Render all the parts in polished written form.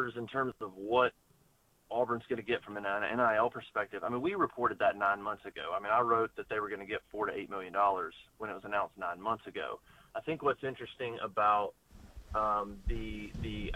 numbers in terms of what Auburn's going to get from an NIL perspective, I mean, we reported that 9 months ago. I mean, I wrote that they were going to get $4 to $8 million when it was announced 9 months ago. I think what's interesting about the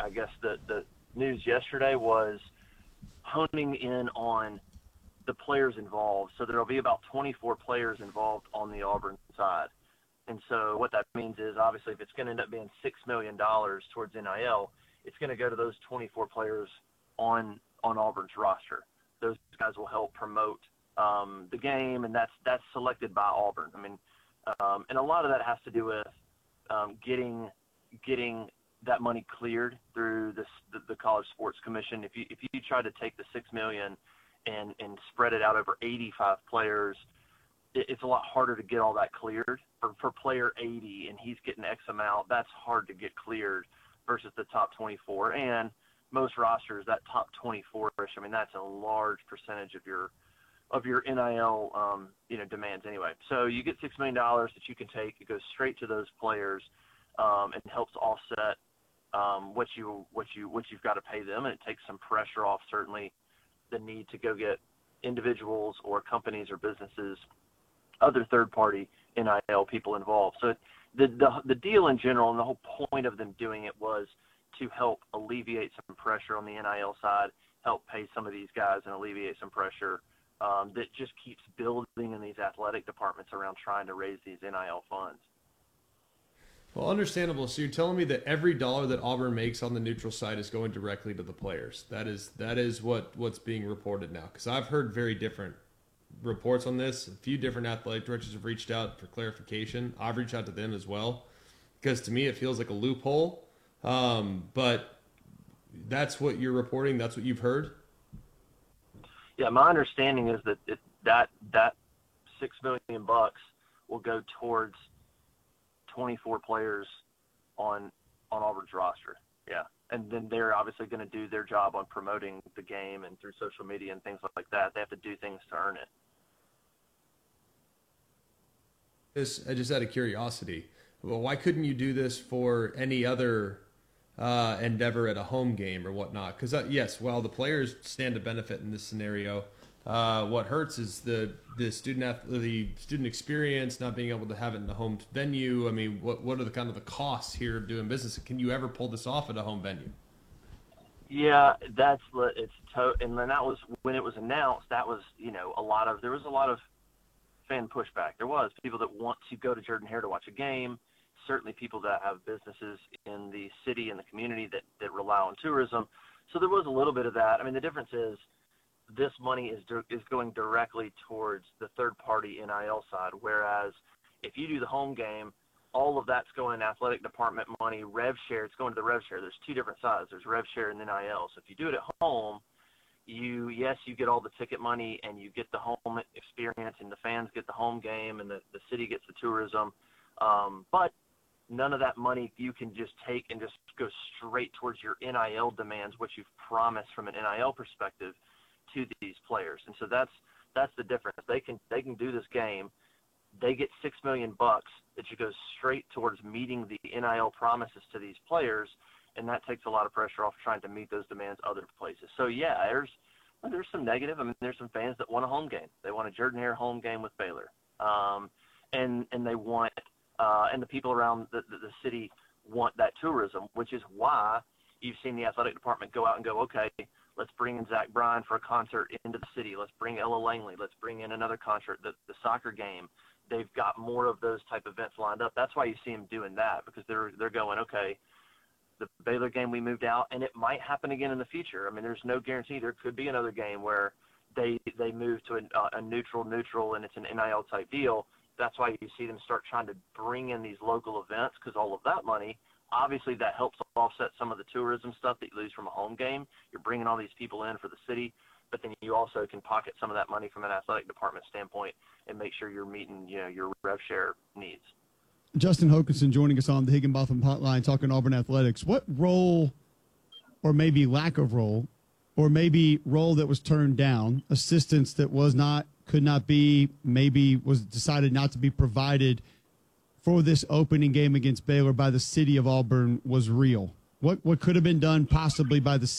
news yesterday was honing in on the players involved. So there'll be about 24 players involved on the Auburn side. And so what that means is, obviously, if it's going to end up being $6 million towards NIL, it's going to go to those 24 players on Auburn's roster. Those guys will help promote the game, and that's selected by Auburn. I mean, and a lot of that has to do with getting that money cleared through the College Sports Commission. If you try to take the $6 million and spread it out over 85 players, it's a lot harder to get all that cleared. For player 80 and he's getting X amount, that's hard to get cleared versus the top 24. And most rosters, that top 24-ish, I mean, that's a large percentage of your NIL demands anyway. So you get $6 million that you can take. It goes straight to those players and helps offset what you've got to pay them, and it takes some pressure off, certainly, the need to go get individuals or companies or businesses, other third-party NIL people involved. So the deal in general, and the whole point of them doing it, was to help alleviate some pressure on the NIL side, help pay some of these guys and alleviate some pressure that just keeps building in these athletic departments around trying to raise these NIL funds. Well, understandable. So you're telling me that every dollar that Auburn makes on the neutral side is going directly to the players. That is what's being reported now. Because I've heard very different reports on this. A few different athletic directors have reached out for clarification. I've reached out to them as well, because to me it feels like a loophole. But that's what you're reporting. That's what you've heard. Yeah, my understanding is that $6 million will go towards 24 players on Auburn's roster. Yeah. And then they're obviously going to do their job on promoting the game and through social media and things like that. They have to do things to earn it. Just out of curiosity, well, why couldn't you do this for any other endeavor at a home game or whatnot? Because yes, while the players stand to benefit in this scenario, what hurts is the student experience, not being able to have it in the home venue. I mean, what are the costs here of doing business? Can you ever pull this off at a home venue? Yeah, and then that was when it was announced. That was there was a lot of fan pushback. There was people that want to go to Jordan-Hare to watch a game. Certainly people that have businesses in the city and the community that rely on tourism. So there was a little bit of that. I mean, the difference is this money is going directly towards the third-party NIL side, whereas if you do the home game, all of that's going in athletic department money, rev share. It's going to the rev share. There's two different sides. There's rev share and NIL. So if you do it at home, you get all the ticket money and you get the home experience, and the fans get the home game, and the city gets the tourism. But none of that money you can just take and just go straight towards your NIL demands, what you've promised from an NIL perspective to these players. And so that's the difference. They can do this game. They get $6 million that you go straight towards meeting the NIL promises to these players, and that takes a lot of pressure off trying to meet those demands other places. So yeah, there's some negative. I mean, there's some fans that want a home game. They want a Jordan-Hare home game with Baylor, and they want and the people around the city want that tourism, which is why you've seen the athletic department go out and go, okay, let's bring in Zach Bryan for a concert into the city. Let's bring Ella Langley. Let's bring in another concert, the soccer game. They've got more of those type events lined up. That's why you see them doing that, because they're going, okay, the Baylor game we moved out, and it might happen again in the future. I mean, there's no guarantee. There could be another game where they move to a neutral, and it's an NIL type deal. That's why you see them start trying to bring in these local events, because all of that money, obviously that helps offset some of the tourism stuff that you lose from a home game. You're bringing all these people in for the city, but then you also can pocket some of that money from an athletic department standpoint and make sure you're meeting your rev share needs. Justin Hokanson joining us on the Higginbotham Hotline talking Auburn athletics. What role, or maybe lack of role, or maybe role that was turned down, assistance that could not be, maybe was decided not to be provided for this opening game against Baylor by the city of Auburn was real? What could have been done possibly by the